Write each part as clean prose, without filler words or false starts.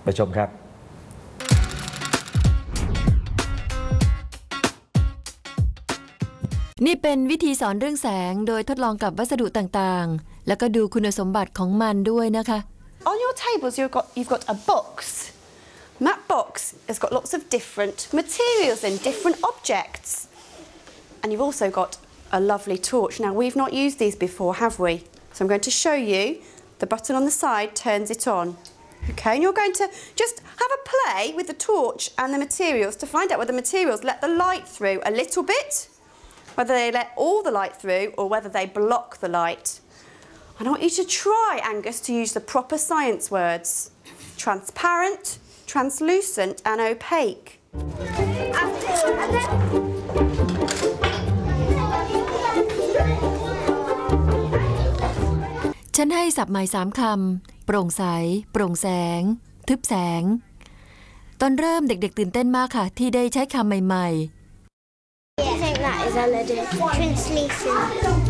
ไปชมครับนี่เป็นวิธีสอนเรื่องแสงโดยทดลองกับวัสดุต่างๆแล้วก็ดูคุณสมบัติของมันด้วยนะคะ On your tables you've got a box. And that box has got lots of different materials and different objects. And you've also got a lovely torch. Now we've not used these before, have we? So I'm going to show you. The button on the side turns it on. Okay, and you're going to just have a play with the torch and the materials to find out whether the materials let the light through a little bit, whether they let all the light through or whether they block the light. And I want you to try, Angus, to use the proper science words. Transparent, translucent and opaque. ฉันให้ศัพท์ใหม่3 คำโปร่งใสโปร่งแสงทึบแสงตอนเริ่มเด็กๆตื่นเต้นมากค่ะที่ได้ใช้คำใหม่ๆ I think that is a little translucent.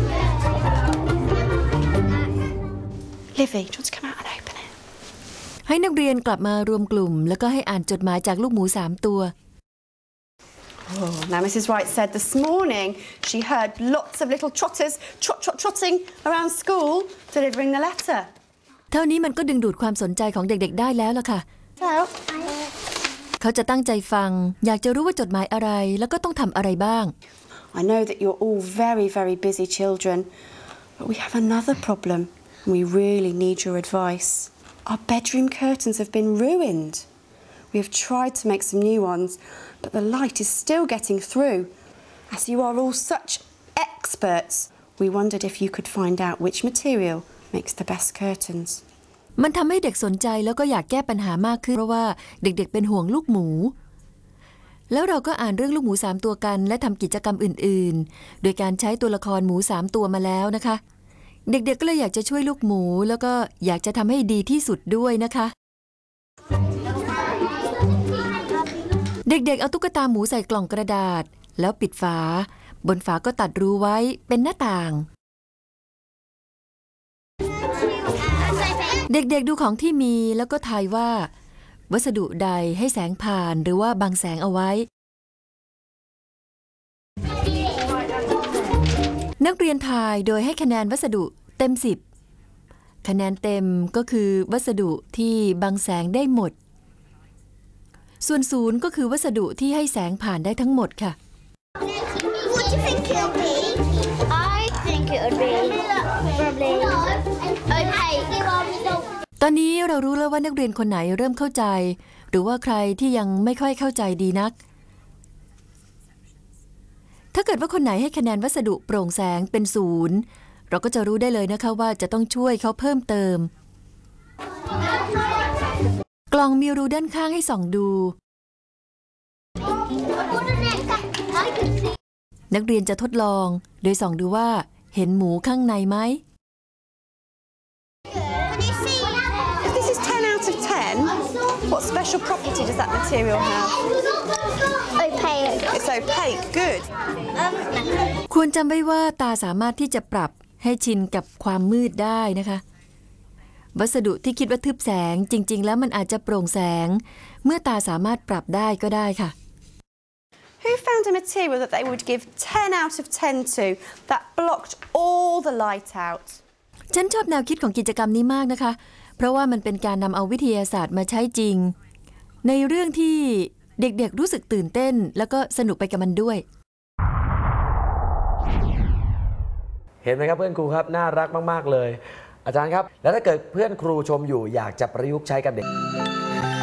Livy, do you want to come out and open it? ให้นักเรียนกลับมารวมกลุ่มแล้วก็ให้อ่านจดหมายจากลูกหมู3 ตัว Oh, now Mrs. Wright said this morning she heard lots of little trotters trotting around school delivering the letter. เท่านี้มันก็ดึงดูดความสนใจของเด็กๆได้แล้วล่ะค่ะ So, เขาจะตั้งใจฟังอยากจะรู้ว่าจดหมายอะไรแล้วก็ต้องทำอะไรบ้าง I know that you're all very, very busy children, but we have another problem and we really need your advice. Our bedroom curtains have been ruined. We have tried to make some new ones, but the light is still getting through. As you are all such experts, we wondered if you could find out which material makes the best curtains. มันทำให้เด็กสนใจแล้วก็อยากแก้ปัญหามากขึ้นเพราะว่าเด็กๆเป็นห่วงลูกหมูแล้วเราก็อ่านเรื่องลูกหมู3 ตัวกันและทำกิจกรรมอื่นๆโดยการใช้ตัวละครหมู3 ตัวมาแล้วนะคะเด็กๆก็เลยอยากจะช่วยลูกหมูแล้วก็อยากจะทำให้ดีที่สุดด้วยนะคะเด็กๆเอาตุ๊กตาหมูใส่กล่องกระดาษแล้วปิดฝาบนฝาก็ตัดรูไว้เป็นหน้าต่างเด็กๆดูของที่มีแล้วก็ทายว่าวัสดุใดให้แสงผ่านหรือว่าบังแสงเอาไว้นักเรียนทายโดยให้คะแนนวัสดุเต็ม10คะแนนเต็มก็คือวัสดุที่บังแสงได้หมดส่วน0ก็คือวัสดุที่ให้แสงผ่านได้ทั้งหมดค่ะ What do you think it'll be? I think it would be probably opaque. ตอนนี้เรารู้แล้วว่านักเรียนคนไหนเริ่มเข้าใจหรือว่าใครที่ยังไม่ค่อยเข้าใจดีนักถ้าเกิดว่าคนไหนให้คะแนนวัสดุโปร่งแสงเป็น0เราก็จะรู้ได้เลยนะคะว่าจะต้องช่วยเขาเพิ่มเติมกล่องมีรูด้านข้างให้ส่องดูนักเรียนจะทดลองโดยส่องดูว่าเห็นหมูข้างในไหม if this is 10 out of 10, what special property does that material have? Opaque. It's opaque, good. ควรจำไว้ว่าตาสามารถที่จะปรับให้ชินกับความมืดได้นะคะวัสดุที่คิดว่าทึบแสงจริงๆแล้วมันอาจจะโปร่งแสงเมื่อตาสามารถปรับได้ก็ได้ค่ะ Who found a material that they would give 10 out of 10 to that blocked all the light out? ฉันชอบแนวคิดของกิจกรรมนี้มากนะคะเพราะว่ามันเป็นการนำเอาวิทยาศาสตร์มาใช้จริงในเรื่องที่เด็กๆรู้สึกตื่นเต้นแล้วก็สนุกไปกับมันด้วยเห็นไหมครับเพื่อนครูครับน่ารักมากๆเลยอาจารย์ครับแล้วถ้าเกิดเพื่อนครูชมอยู่อยากจะประยุกต์ใช้กับเด็ก